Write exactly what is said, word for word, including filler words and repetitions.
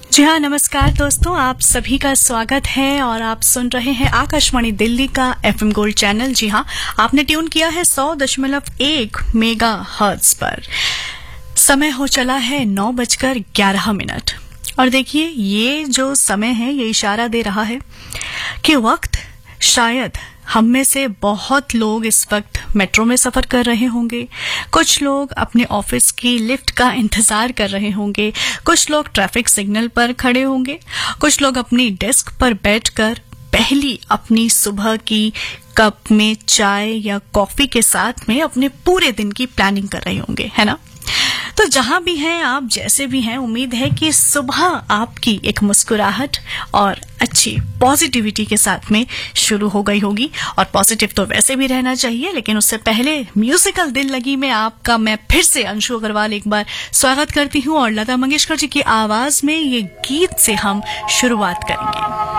जी हाँ, नमस्कार दोस्तों, आप सभी का स्वागत है और आप सुन रहे हैं आकाशवाणी दिल्ली का एफएम गोल्ड चैनल। जी हाँ, आपने ट्यून किया है सौ दशमलव एक मेगा हर्ट्ज पर। समय हो चला है नौ बजकर ग्यारह मिनट और देखिए ये जो समय है ये इशारा दे रहा है कि वक्त शायद हम में से बहुत लोग इस वक्त मेट्रो में सफर कर रहे होंगे, कुछ लोग अपने ऑफिस की लिफ्ट का इंतजार कर रहे होंगे, कुछ लोग ट्रैफिक सिग्नल पर खड़े होंगे, कुछ लोग अपनी डेस्क पर बैठकर पहली अपनी सुबह की कप में चाय या कॉफी के साथ में अपने पूरे दिन की प्लानिंग कर रहे होंगे, है ना। तो जहां भी हैं आप, जैसे भी हैं, उम्मीद है कि सुबह आपकी एक मुस्कुराहट और अच्छी पॉजिटिविटी के साथ में शुरू हो गई होगी। और पॉजिटिव तो वैसे भी रहना चाहिए, लेकिन उससे पहले म्यूजिकल दिल लगी में आपका मैं फिर से अंशु अग्रवाल एक बार स्वागत करती हूँ और लता मंगेशकर जी की आवाज में ये गीत से हम शुरुआत करेंगे।